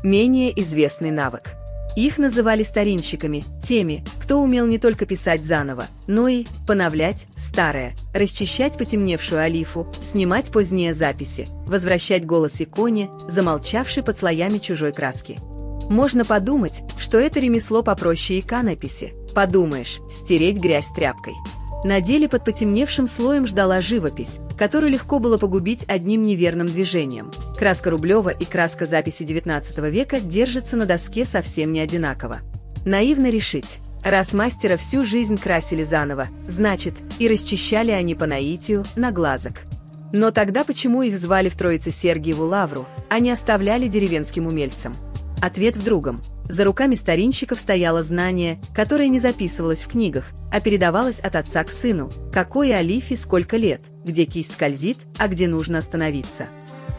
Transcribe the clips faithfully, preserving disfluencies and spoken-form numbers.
менее известный навык. Их называли старинщиками, теми, кто умел не только писать заново, но и поновлять старое, расчищать потемневшую олифу, снимать поздние записи, возвращать голос иконе, замолчавшей под слоями чужой краски. Можно подумать, что это ремесло попроще иконописи. Подумаешь, стереть грязь тряпкой. На деле под потемневшим слоем ждала живопись, которую легко было погубить одним неверным движением. Краска Рублева и краска записи девятнадцатого века держатся на доске совсем не одинаково. Наивно решить, раз мастера всю жизнь красили заново, значит, и расчищали они по наитию на глазок. Но тогда почему их звали в Троице-Сергиеву лавру, а не оставляли деревенским умельцам? Ответ в другом. За руками старинщиков стояло знание, которое не записывалось в книгах, а передавалось от отца к сыну, какой олифе сколько лет, где кисть скользит, а где нужно остановиться.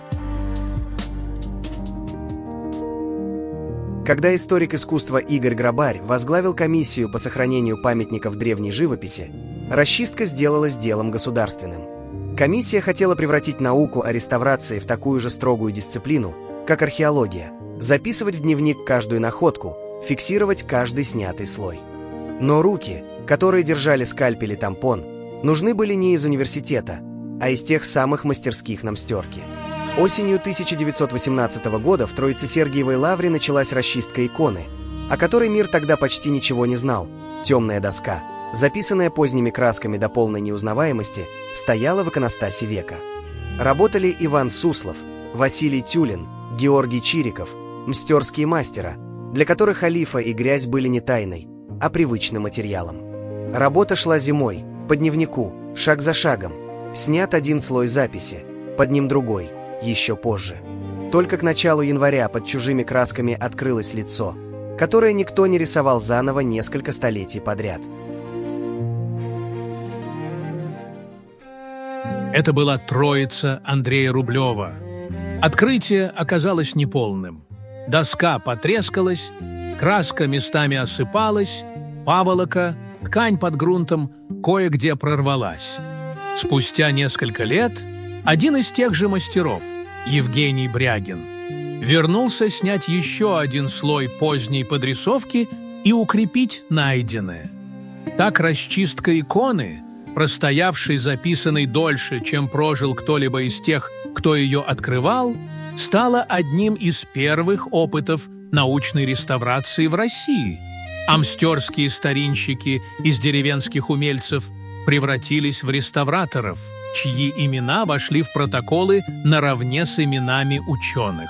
Когда историк искусства Игорь Грабарь возглавил комиссию по сохранению памятников древней живописи, расчистка сделалась делом государственным. Комиссия хотела превратить науку о реставрации в такую же строгую дисциплину, как археология, записывать в дневник каждую находку, фиксировать каждый снятый слой. Но руки, которые держали скальпель и тампон, нужны были не из университета, а из тех самых мастерских на Мстерке. Осенью тысяча девятьсот восемнадцатого года в Троице-Сергиевой лавре началась расчистка иконы, о которой мир тогда почти ничего не знал. Темная доска, записанная поздними красками до полной неузнаваемости, стояла в иконостасе века. Работали Иван Суслов, Василий Тюлин, Георгий Чириков, мстерские мастера, для которых олифа и грязь были не тайной, а привычным материалом. Работа шла зимой, по дневнику, шаг за шагом. Снят один слой записи, под ним другой, еще позже. Только к началу января под чужими красками открылось лицо, которое никто не рисовал заново несколько столетий подряд. Это была Троица Андрея Рублева. Открытие оказалось неполным. Доска потрескалась, краска местами осыпалась, паволока, ткань под грунтом кое-где прорвалась. Спустя несколько лет один из тех же мастеров, Евгений Брягин, вернулся снять еще один слой поздней подрисовки и укрепить найденное. Так расчистка иконы, простоявшей записанной дольше, чем прожил кто-либо из тех, кто ее открывал, стала одним из первых опытов научной реставрации в России, а мстерские старинщики из деревенских умельцев превратились в реставраторов, чьи имена вошли в протоколы наравне с именами ученых.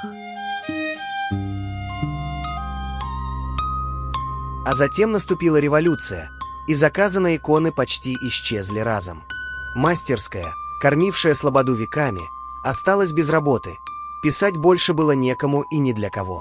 А затем наступила революция, и заказанные иконы почти исчезли разом. Мастерская, кормившая слободу веками, осталась без работы. Писать больше было некому и ни для кого.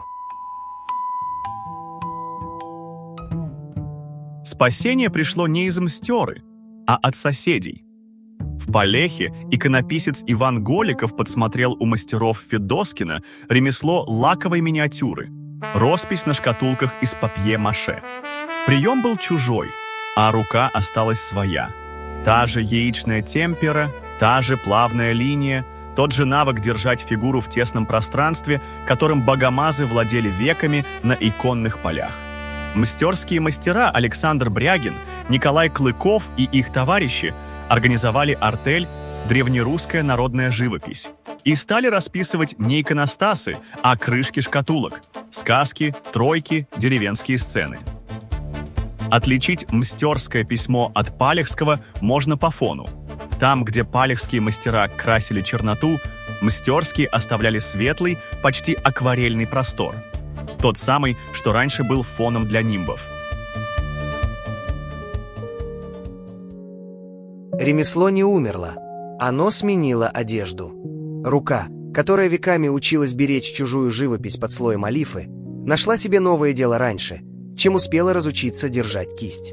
Спасение пришло не из Мстеры, а от соседей. В Полехе иконописец Иван Голиков подсмотрел у мастеров Федоскина ремесло лаковой миниатюры, роспись на шкатулках из папье-маше. Прием был чужой, а рука осталась своя. Та же яичная темпера, та же плавная линия, тот же навык держать фигуру в тесном пространстве, которым богомазы владели веками на иконных полях. Мстерские мастера Александр Брягин, Николай Клыков и их товарищи организовали артель «Древнерусская народная живопись» и стали расписывать не иконостасы, а крышки шкатулок, сказки, тройки, деревенские сцены. Отличить мстерское письмо от палехского можно по фону. Там, где палехские мастера красили черноту, мстерские оставляли светлый, почти акварельный простор. Тот самый, что раньше был фоном для нимбов. Ремесло не умерло, оно сменило одежду. Рука, которая веками училась беречь чужую живопись под слоем олифы, нашла себе новое дело раньше, чем успела разучиться держать кисть.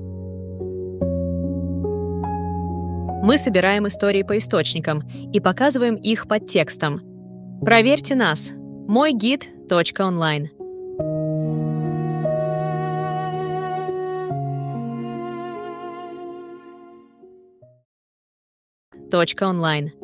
Мы собираем истории по источникам и показываем их под текстом. Проверьте нас. мой гид точка онлайн. Точка онлайн.